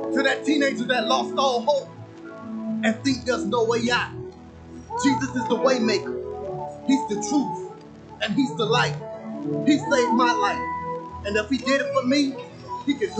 To that teenager that lost all hope and think there's no way out. Jesus is the way maker. He's the truth and he's the light. He saved my life. And if he did it for me, he can do it.